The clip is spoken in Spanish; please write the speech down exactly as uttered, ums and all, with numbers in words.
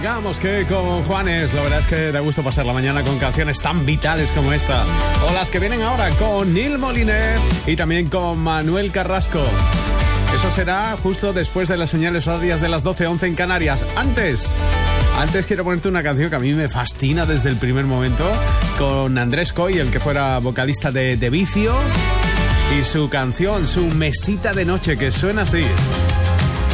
Digamos que con Juanes, la verdad es que da gusto pasar la mañana con canciones tan vitales como esta, o las que vienen ahora con Nil Moliner y también con Manuel Carrasco. Eso será justo después de las señales horarias de las doce once en Canarias. Antes, antes quiero ponerte una canción que a mí me fascina desde el primer momento, con Andrés Coy, el que fuera vocalista de De Vicio, y su canción, su mesita de noche, que suena así.